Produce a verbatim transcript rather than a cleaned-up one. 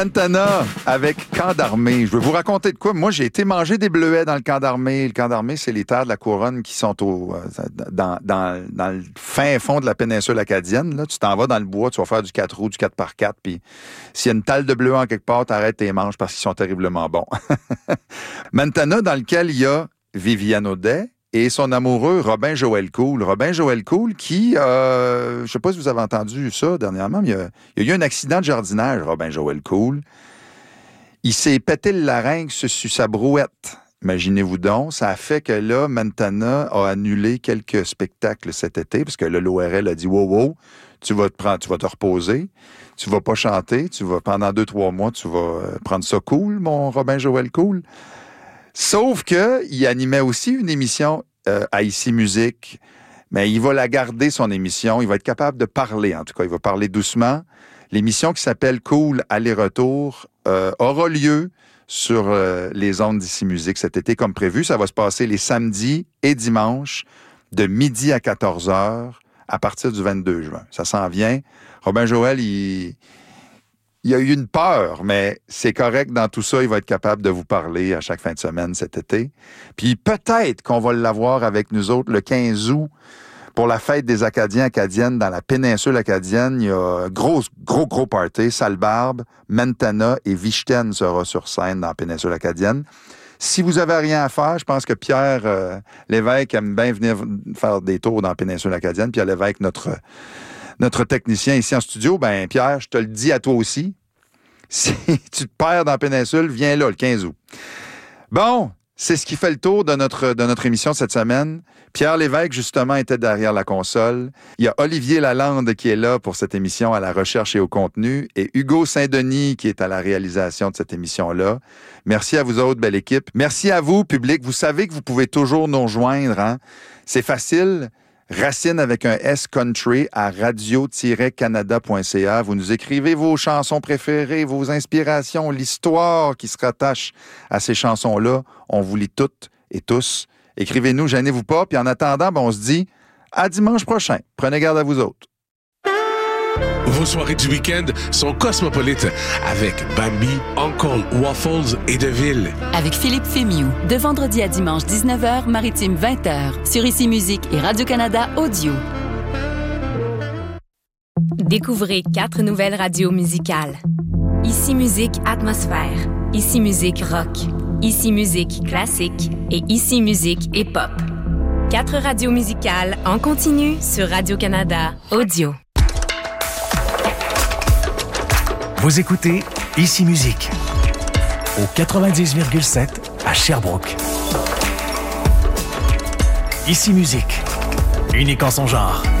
Mentana avec Camp d'Armée. Je veux vous raconter de quoi. Moi, j'ai été manger des bleuets dans le Camp d'Armée. Le Camp d'Armée, c'est les terres de la Couronne qui sont au, dans, dans, dans le fin fond de la péninsule acadienne. Là, tu t'en vas dans le bois, tu vas faire du quatre roues, du quatre par quatre, puis s'il y a une talle de bleuets en quelque part, t'arrêtes tes manches parce qu'ils sont terriblement bons. Mentana, dans lequel il y a Viviane Audet et son amoureux Robin Joël Cool. Robin Joël Cool qui, euh, je sais pas si vous avez entendu ça dernièrement, mais il y a, il y a eu un accident de jardinage, Robin Joël Cool. Il s'est pété le larynx sur sa brouette. Imaginez-vous donc, ça a fait que là, Mentana a annulé quelques spectacles cet été, parce que là, l'O R L a dit « Wow, wow, tu vas te prendre, tu vas te reposer, tu vas pas chanter, tu vas pendant deux, trois mois, tu vas prendre ça cool, mon Robin Joël Cool. » Sauf qu'il animait aussi une émission euh, à Ici Musique, mais il va la garder, son émission. Il va être capable de parler, en tout cas. Il va parler doucement. L'émission qui s'appelle Cool Aller-Retour euh, aura lieu sur euh, les ondes d'Ici Musique cet été, comme prévu. Ça va se passer les samedis et dimanches de midi à quatorze heures à partir du vingt-deux juin. Ça s'en vient. Robin Joël, il... Il y a eu une peur, mais c'est correct dans tout ça. Il va être capable de vous parler à chaque fin de semaine cet été. Puis peut-être qu'on va l'avoir avec nous autres le quinze août pour la fête des Acadiens acadiennes dans la péninsule acadienne. Il y a un gros, gros, gros party. Salbarbe, Mentana et Vichten sera sur scène dans la péninsule acadienne. Si vous avez rien à faire, je pense que Pierre euh, Lévesque aime bien venir faire des tours dans la péninsule acadienne. Pierre Lévesque, notre... Notre technicien ici en studio, ben Pierre, je te le dis à toi aussi, si tu te perds dans la péninsule, viens là le quinze août. Bon, c'est ce qui fait le tour de notre, de notre émission cette semaine. Pierre Lévesque, justement, était derrière la console. Il y a Olivier Lalande qui est là pour cette émission à la recherche et au contenu et Hugo Saint-Denis qui est à la réalisation de cette émission-là. Merci à vous autres, belle équipe. Merci à vous, public. Vous savez que vous pouvez toujours nous rejoindre, hein? C'est facile. Racine avec un S country à radio tiret canada point c a. Vous nous écrivez vos chansons préférées, vos inspirations, l'histoire qui se rattache à ces chansons-là. On vous lit toutes et tous. Écrivez-nous, gênez-vous pas. Puis en attendant, ben on se dit à dimanche prochain. Prenez garde à vous autres. Vos soirées du week-end sont cosmopolites avec Bambi, Uncle, Waffles et Deville. Avec Philippe Fémiou, de vendredi à dimanche dix-neuf heures, maritime vingt heures, sur Ici Musique et Radio-Canada Audio. Découvrez quatre nouvelles radios musicales. Ici Musique Atmosphère, Ici Musique Rock, Ici Musique Classique et Ici Musique Hip-Hop. Quatre radios musicales en continu sur Radio-Canada Audio. Vous écoutez Ici Musique au quatre-vingt-dix virgule sept à Sherbrooke. Ici Musique, unique en son genre.